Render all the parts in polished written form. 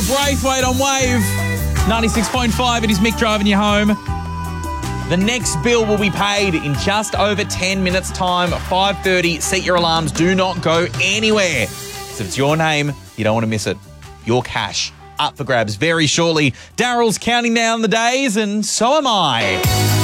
Braithwaite on Wave. 96.5, it is Mick driving you home. The next bill will be paid in just over 10 minutes' time, 5:30. Set your alarms. Do not go anywhere. So if it's your name, you don't want to miss it. Your cash up for grabs very shortly. Daryl's counting down the days, and so am I.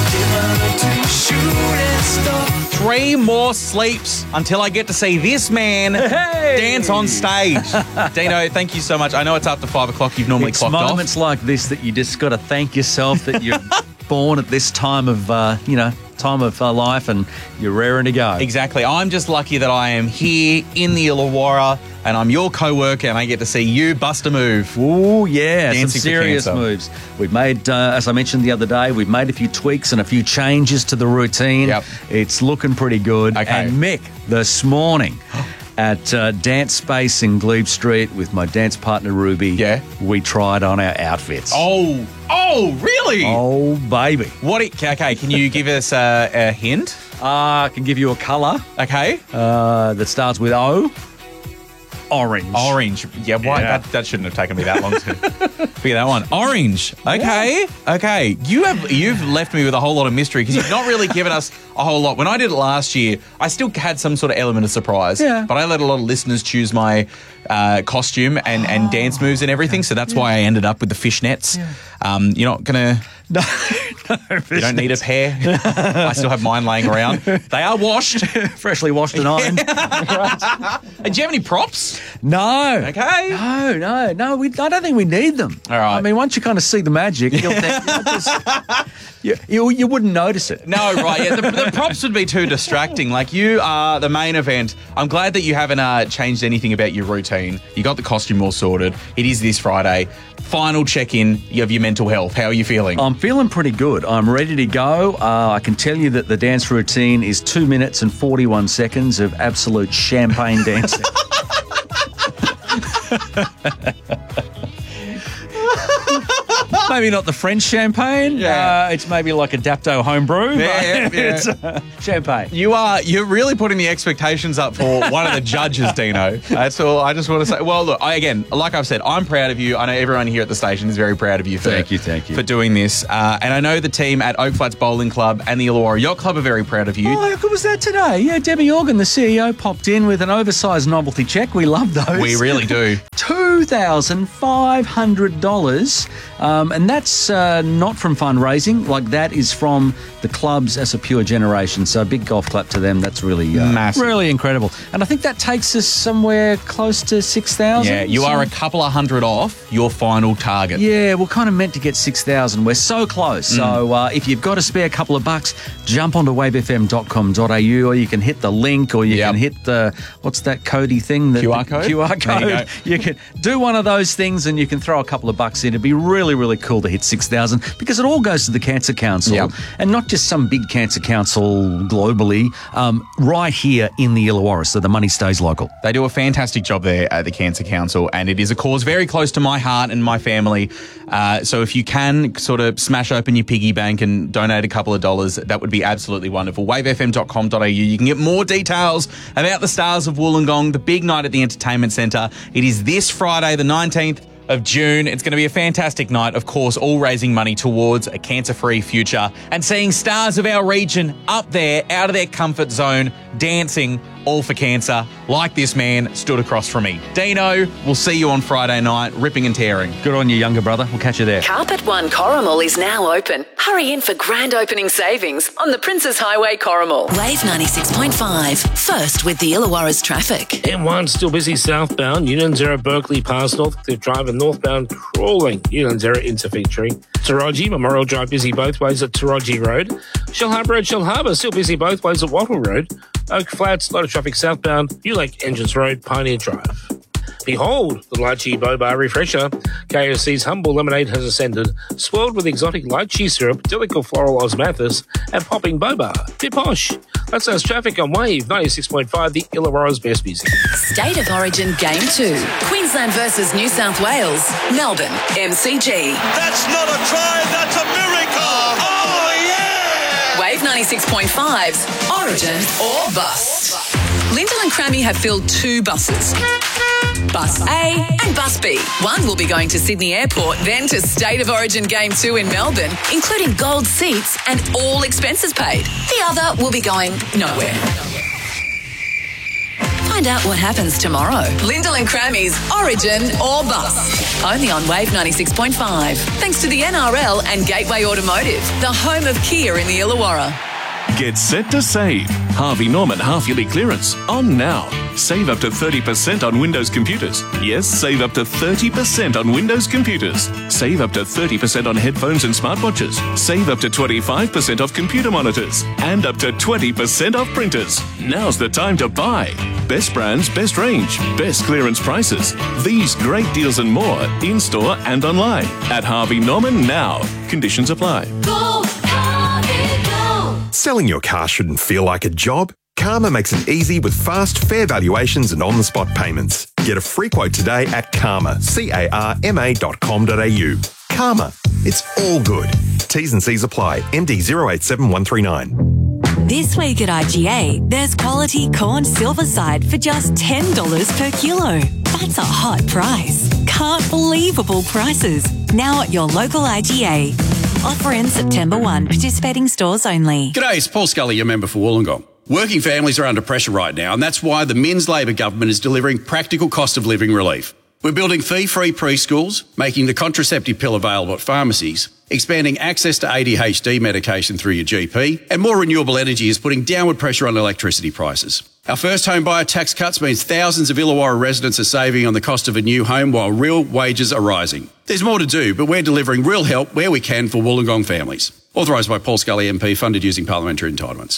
3 more sleeps until I get to see this man dance on stage. Dino, thank you so much. I know it's after 5 o'clock. You've normally clocked off. It's moments like this that you just got to thank yourself that you're born at this time of, life, and you're raring to go. Exactly. I'm just lucky that I am here in the Illawarra and I'm your co-worker and I get to see you bust a move. Oh, yeah. Dancing some serious moves. We've made, as I mentioned the other day, we've made a few tweaks and a few changes to the routine. Yep. It's looking pretty good. Okay. And Mick, this morning at Dance Space in Glebe Street with my dance partner Ruby, we tried on our outfits. Oh, really? Oh, baby. Okay, can you give us a hint? I can give you a colour. Okay. That starts with O. Orange. Orange. Yeah, why? Yeah. That shouldn't have taken me that long to figure that one. Orange. Okay. Yeah. Okay. You've left me with a whole lot of mystery because you've not really given us a whole lot. When I did it last year, I still had some sort of element of surprise. Yeah. But I let a lot of listeners choose my costume and dance moves and everything, so that's why I ended up with the fishnets. Yeah. You're not going to... No, you don't need a pair. I still have mine laying around. They are washed. Freshly washed and ironed. And do you have any props? No. Okay. No. I don't think we need them. All right. I mean, once you kind of see the magic, you wouldn't notice it. No, right. Yeah, the props would be too distracting. Like, you are the main event. I'm glad that you haven't changed anything about your routine. You got the costume all sorted. It is this Friday. Final check-in of your mental health. How are you feeling? I'm feeling pretty good. I'm ready to go. I can tell you that the dance routine is 2 minutes and 41 seconds of absolute champagne dancing. Maybe not the French champagne. Yeah. It's maybe like a Dapto homebrew. Yeah. It's champagne. You're really putting the expectations up for one of the judges, Dino. That's all I just want to say. Well, look, again, like I've said, I'm proud of you. I know everyone here at the station is very proud of you Thank you. for doing this. And I know the team at Oak Flats Bowling Club and the Illawarra Yacht Club are very proud of you. Oh, how good was that today? Yeah, Debbie Organ, the CEO, popped in with an oversized novelty check. We love those. We really do. $2,500. And that's not from fundraising. Like, that is from the clubs as a pure generation. So a big golf clap to them. That's really massive. Really incredible. And I think that takes us somewhere close to 6,000. Yeah, you are a couple of hundred off your final target. Yeah, we're kind of meant to get 6,000. We're so close. So if you've got a spare couple of bucks, jump onto wavefm.com.au, or you can hit the link, or you can hit the, what's that Cody thing? QR code? QR code. You can do one of those things and you can throw a couple of bucks in. It'd be really, really cool to hit 6,000 because it all goes to the Cancer Council, and not just some big cancer council globally, right here in the Illawarra, so the money stays local. They do a fantastic job there at the Cancer Council, and it is a cause very close to my heart and my family. So if you can sort of smash open your piggy bank and donate a couple of dollars, that would be absolutely wonderful. wavefm.com.au. You can get more details about the Stars of Wollongong, the big night at the Entertainment Centre. It is this Friday, the 19th of June. It's going to be a fantastic night, of course, all raising money towards a cancer-free future and seeing stars of our region up there, out of their comfort zone, dancing, all for cancer, like this man stood across from me. Dino, we'll see you on Friday night, ripping and tearing. Good on you, younger brother. We'll catch you there. Carpet One Corrimal is now open. Hurry in for grand opening savings on the Princes Highway Corrimal. Wave 96.5. First with the Illawarra's traffic. M1 still busy southbound. Unanzera Berkeley past Northcliffe Drive and northbound crawling. Unanzera into Victory. Taraji Memorial Drive busy both ways at Taraji Road. Shellharbour Road, Shellharbour still busy both ways at Wattle Road. Oak Flats, a lot of traffic southbound. New Lake Engines Road, Pioneer Drive. Behold, the lychee boba refresher. KFC's Humble Lemonade has ascended, swirled with exotic lychee syrup, delical floral osmanthus, and popping boba. Bit posh. That's our traffic on Wave 96.5, the Illawarra's best music. State of Origin Game 2. Queensland versus New South Wales. Melbourne, MCG. That's not a try, that's a miracle! Oh, yeah! Wave 96.5's Origin or Bust. Lyndall and Crammy have filled 2 buses. Bus A and Bus B. One will be going to Sydney Airport, then to State of Origin Game 2 in Melbourne, including gold seats and all expenses paid. The other will be going nowhere. Find out what happens tomorrow. Lyndall and Crammy's Origin or Bus. Only on Wave 96.5. Thanks to the NRL and Gateway Automotive, the home of Kia in the Illawarra. Get set to save. Harvey Norman half-yearly clearance on now. Save up to 30% on Windows computers. Yes, save up to 30% on Windows computers. Save up to 30% on headphones and smartwatches. Save up to 25% off computer monitors. And up to 20% off printers. Now's the time to buy. Best brands, best range, best clearance prices. These great deals and more in-store and online. At Harvey Norman now. Conditions apply. Go, Harvey, go! Selling your car shouldn't feel like a job. Karma makes it easy with fast, fair valuations and on-the-spot payments. Get a free quote today at Karma, CARMA.com.au. Karma, it's all good. T's and C's apply. ND 087139. This week at IGA, there's quality corn silver side for just $10 per kilo. That's a hot price. Can't believable prices. Now at your local IGA. Offer ends September 1. Participating stores only. G'day, it's Paul Scully, your member for Wollongong. Working families are under pressure right now, and that's why the Men's Labor government is delivering practical cost of living relief. We're building fee-free preschools, making the contraceptive pill available at pharmacies, expanding access to ADHD medication through your GP, and more renewable energy is putting downward pressure on electricity prices. Our first home buyer tax cuts means thousands of Illawarra residents are saving on the cost of a new home while real wages are rising. There's more to do, but we're delivering real help where we can for Wollongong families. Authorised by Paul Scully MP, funded using parliamentary entitlements.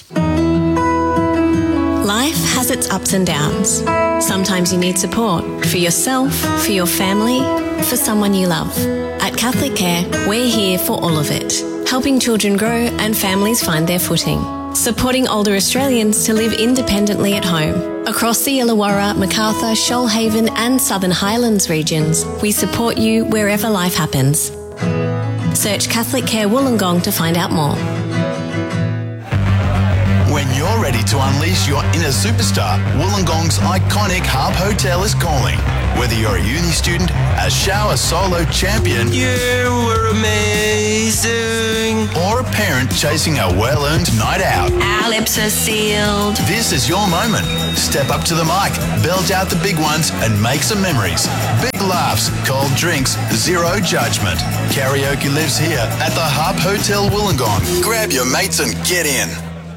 Life has its ups and downs. Sometimes you need support for yourself, for your family, for someone you love. At Catholic Care, we're here for all of it, helping children grow and families find their footing, supporting older Australians to live independently at home. Across the Illawarra, Macarthur, Shoalhaven and Southern Highlands regions, we support you wherever life happens. Search Catholic Care Wollongong to find out more. When you're ready to unleash your inner superstar, Wollongong's iconic Harp Hotel is calling. Whether you're a uni student, a shower solo champion, You were amazing. or a parent chasing a well-earned night out, Our lips are sealed. this is your moment. Step up to the mic, belt out the big ones, and make some memories. Big laughs, cold drinks, zero judgment. Karaoke lives here at the Harp Hotel Wollongong. Grab your mates and get in.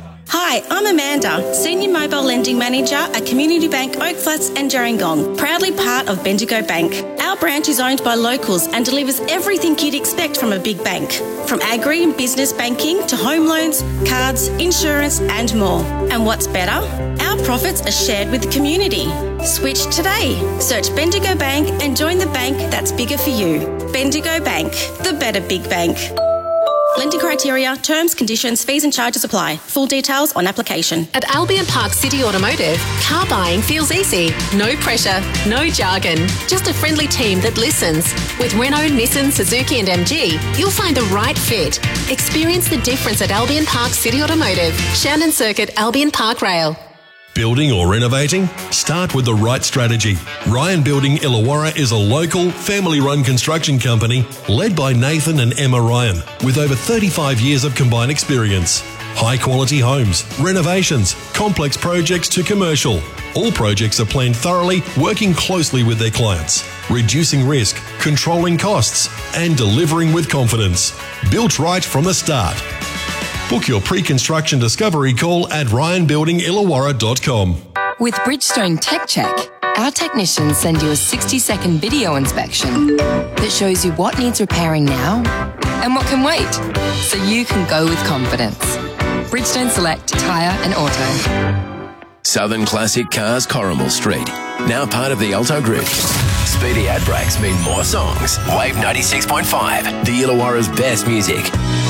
Hi, I'm Amanda, Senior Mobile Lending Manager at Community Bank Oak Flats and Gerringong, proudly part of Bendigo Bank. Our branch is owned by locals and delivers everything you'd expect from a big bank, from agri and business banking to home loans, cards, insurance and more. And what's better? Our profits are shared with the community. Switch today. Search Bendigo Bank and join the bank that's bigger for you. Bendigo Bank, the better big bank. Lending criteria, terms, conditions, fees and charges apply. Full details on application. At Albion Park City Automotive, car buying feels easy. No pressure, no jargon. Just a friendly team that listens. With Renault, Nissan, Suzuki and MG, you'll find the right fit. Experience the difference at Albion Park City Automotive. Shannon Circuit, Albion Park Rail. Building or renovating? Start with the right strategy. Ryan Building Illawarra is a local, family-run construction company led by Nathan and Emma Ryan with over 35 years of combined experience. High-quality homes, renovations, complex projects to commercial. All projects are planned thoroughly, working closely with their clients, reducing risk, controlling costs, and delivering with confidence. Built right from the start. Book your pre-construction discovery call at ryanbuildingillawarra.com. With Bridgestone Tech Check, our technicians send you a 60-second video inspection that shows you what needs repairing now and what can wait, so you can go with confidence. Bridgestone Select Tyre and Auto. Southern Classic Cars, Corrimal Street. Now part of the Alto Group. Speedy ad breaks mean more songs. Wave 96.5, the Illawarra's best music.